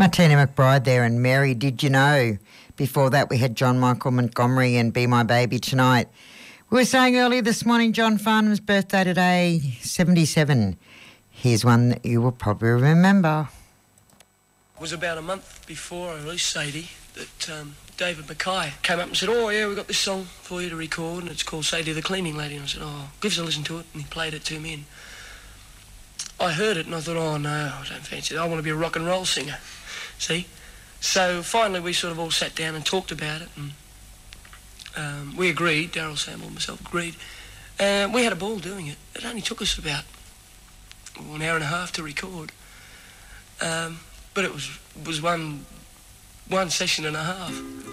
Martina McBride there, and Mary, Did You Know? Before that, we had John Michael Montgomery and Be My Baby Tonight. We were saying earlier this morning, John Farnham's birthday today, 77. Here's one that you will probably remember. It was about a month before I released Sadie that David Mackay came up and said, "Oh yeah, we've got this song for you to record and it's called Sadie the Cleaning Lady." And I said, "Oh, give us a listen to it." And he played it to me and I heard it and I thought, "Oh no, I don't fancy it. I want to be a rock and roll singer." See? So finally we sort of all sat down and talked about it and we agreed, Daryl Samble and myself agreed, and we had a ball doing it. It only took us about an hour and a half to record, but it was one session and a half.